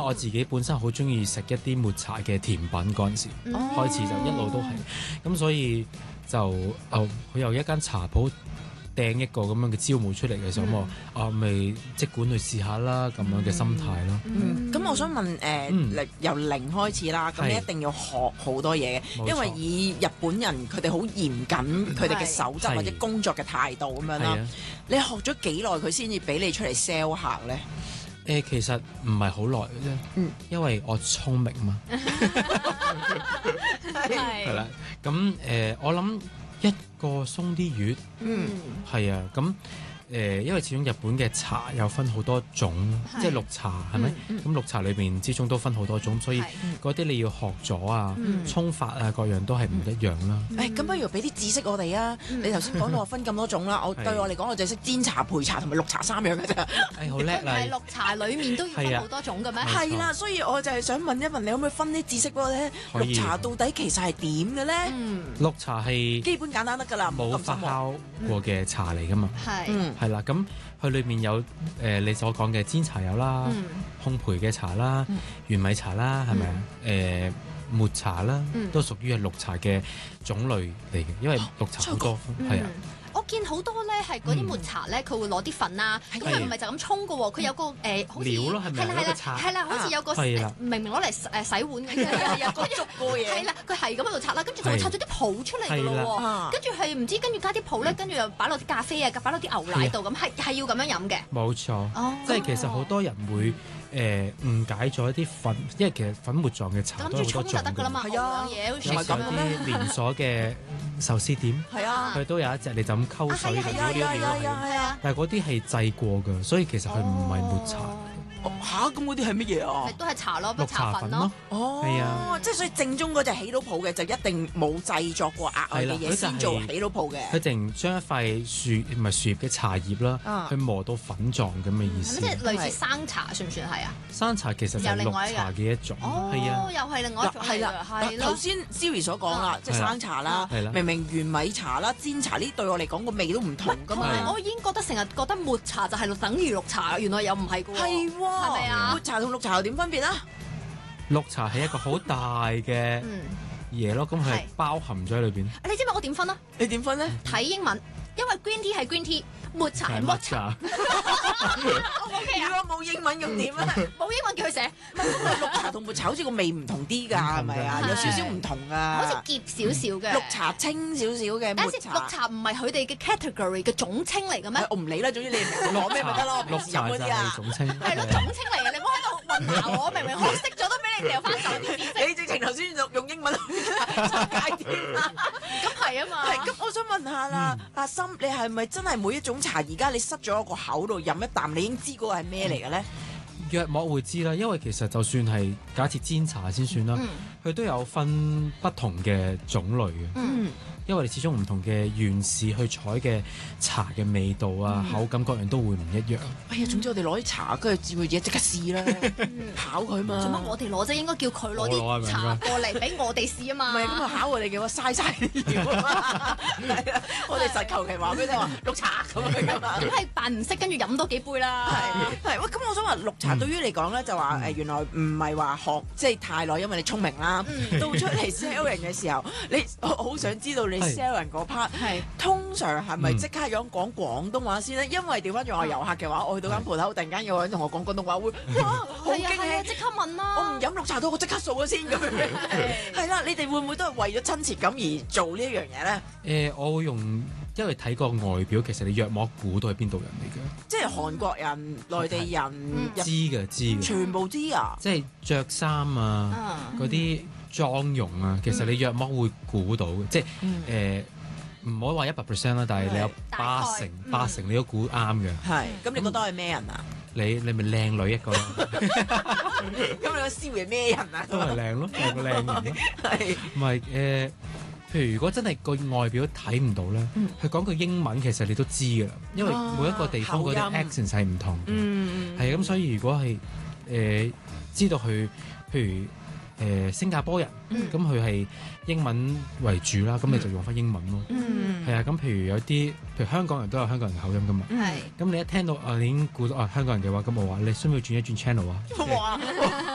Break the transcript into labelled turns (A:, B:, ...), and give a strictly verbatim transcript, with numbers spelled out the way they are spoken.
A: 我自己本身好中意食一啲抹茶嘅甜品嗰陣時，
B: 嗯、
A: 開始就一路都係，咁所以就哦佢有一間茶鋪掟一個咁樣嘅招募出嚟嘅時候，我、嗯、啊咪即管去試下啦咁樣嘅心態咯。
C: 咁、嗯嗯、我想問誒、呃嗯，由零開始啦，咁你一定要學好多嘢嘅，因為以日本人佢哋好嚴謹佢哋嘅守則或者工作嘅態度咁樣啦。你學咗幾耐佢先至俾你出嚟 sell 客咧？
A: 誒、呃，其實唔係好耐嘅啫，嗯，因為我聰明嘛。係啦，咁誒、呃，我諗一個鬆啲月，嗯，係啊，咁。誒，因為始終日本嘅茶有分好多種，即係綠茶係咪？咁、嗯嗯、綠茶裏邊之中都分好多種，所以嗰啲你要學咗啊、嗯、沖法啊各樣都係唔一樣啦。誒、嗯，
C: 咁、欸、不如俾啲知識我哋啊！嗯、你頭先講到話分咁多種啦，我對我嚟講我就識煎茶、焙茶同埋綠茶三樣嘅啫。
A: 誒，好叻啦！
B: 係綠茶裡面都要分好多種嘅咩？
C: 係啦，所以我就係想問一問你，可唔可以分啲知識俾我聽？綠茶到底其實係點嘅咧？
A: 嗯，綠茶係
C: 基本簡單得㗎啦，
A: 冇發酵過嘅茶嚟㗎嘛。係、嗯，係啦，咁。佢裏面有誒、呃、你所講嘅煎茶有啦、嗯，烘焙嘅茶啦，玄、嗯、米茶啦，係咪啊？誒抹茶啦，嗯、都屬於係綠茶嘅種類嚟嘅，因為綠茶好多，係、哦、啊。
B: 我見好多咧係嗰啲抹茶咧，佢會攞啲粉啊，咁佢唔係就咁沖嘅喎，佢有個誒、呃、好似
A: 料咯，係咪？
B: 係啦係啦，係啦，好似有個、呃、明明攞嚟誒洗碗嘅，有個竹嘅嘢。係啦，佢係咁喺度擦啦，跟住就會擦咗啲泡出嚟嘅咯喎，跟住係唔知跟住加啲泡咧，跟住又擺落啲咖啡啊，擺落啲牛奶度咁，係係要咁樣飲嘅。
A: 冇錯，哦、即係其實好多人會。誒、呃、誤解咗一啲粉，因為其實粉末狀嘅茶都好多種嘅。
C: 係啊，
A: 有時有啲連鎖嘅壽司店，係啊，佢都有一隻你就咁溝水就撩撩撩係，但係嗰啲係製過㗎，所以其實佢唔係抹茶。
C: 嚇，咁嗰啲係乜嘢啊？
B: 都係茶咯，
A: 綠茶粉咯。
C: 哦，係啊，即係所以正宗嗰隻起到泡嘅就一定冇製作過額外嘅嘢先做起到泡嘅。
A: 佢淨將一塊樹唔係樹葉嘅茶葉啦，去、啊、磨到粉狀咁嘅意思。
B: 即係類似生茶，算唔算係啊？
A: 生茶其實就係綠茶嘅一種，係啊，
B: 又係另外一種係啦。係
C: 頭先 Siri 所講啦，即係生茶啦，明明玄米茶啦、煎茶呢對我嚟講個味都唔同㗎嘛。
B: 我已經覺得成日覺得抹茶就係等於綠茶，原來又唔係㗎喎。係喎。係咪啊？
C: 抹茶同綠茶又點分別啊？
A: 綠茶係一個好大嘅嘢咯，咁佢係包含咗喺裏邊。
B: 你知唔知我點分啊？
C: 你點分咧？
B: 睇英文，因為 green tea 係 green tea，抹茶係抹茶。O K 啊？
C: 如果冇英文咁點啊？
B: 冇英文叫佢寫。
C: 綠茶同抹茶好似個味唔同啲㗎，係咪啊？有少少唔同啊。
B: 好似澀少少嘅。綠
C: 茶清少少嘅。抹茶。
B: 綠茶唔係佢哋嘅 category 嘅總稱嚟嘅咩？
C: 我唔理啦，總之你攞咩咪得咯。
A: 綠茶就係總稱。
B: 係咯，總稱嚟嘅，你唔好喺度混淆我，明明學識咗都俾你掉翻走啲知識。
C: 你直情頭先用英文解添啦。
B: 咁係啊嘛。
C: 係咁，我想問下啦，阿森，你係咪真係每一種茶而家你塞咗喺個口度飲一啖，你已經知嗰個係咩嚟嘅咧？
A: 約莫會知啦，因為其實就算係假設煎茶先算啦，佢、嗯、都有分不同嘅種類嘅。嗯，因為你始終唔同嘅縣市去採嘅茶嘅味道啊、嗯、口感各樣都會唔一樣。
C: 哎呀，總之我哋攞啲茶，跟住照佢嘢即刻試啦，考佢嘛。
B: 做乜我哋攞啫？應該叫佢攞啲茶過嚟俾我哋試啊嘛。
C: 唔係咁啊，考我哋嘅話嘥晒啲料啊。係啊，我哋實求其話俾你聽話綠茶咁樣噶嘛。
B: 咁係扮唔識，跟住飲多幾杯啦。
C: 係係喂，咁我想話綠茶對於你講咧，就話誒原來唔係話學即係太耐，因為你聰明啦。到出嚟 sell 人嘅時候，你好想知道你 sell 人嗰 part 係通常係咪即刻講講廣東話先咧？因為調翻轉我係遊客嘅話，我去到間鋪頭，突然間有個人同我講廣東話，會哇好驚喜，
B: 即刻問啦！
C: 我唔飲綠茶都我即刻掃咗先咁樣。係啦，你哋會唔會都係為咗親切感而做呢一樣嘢咧？
A: 誒，我會用，因為睇個外表，其實你約莫估到係邊度人嚟嘅。
C: 即係韓國人、內地人
A: 知嘅，知嘅，
C: 全部知啊！
A: 即係着衫啊，嗰啲妝容啊，其實你約莫會估到嘅，即係誒。唔可以話一百 percent 啦，但係你有八成八成你都估啱嘅。係，咁你覺得係咩人啊？你你咪靚女一個咯。咁你個師妹係咩人啊？都係靚咯，係個靚人咯。係。唔係誒，譬如如果真係個外表睇唔到咧，佢講句英文其實你都知㗎啦，因為每一個地方嗰啲 accent 係唔同。嗯。係咁，所以如果係誒知道佢，譬如。誒、呃、新加坡人，咁佢係英文為主啦，咁、嗯、你就用翻英文咯。嗯，係啊，咁譬如有啲，譬如香港人都有香港人口音噶嘛。係，咁你一聽到啊，你已經估到啊香港人嘅話，咁我話你需唔需要轉一轉 channel 啊？哇！